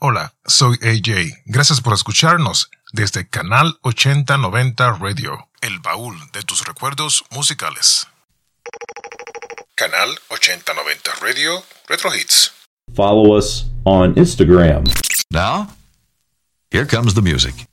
Hola, soy AJ. Gracias por escucharnos desde Canal 8090 Radio, el baúl de tus recuerdos musicales. Canal 8090 Radio, Retro Hits. Follow us on Instagram. Now, here comes the music.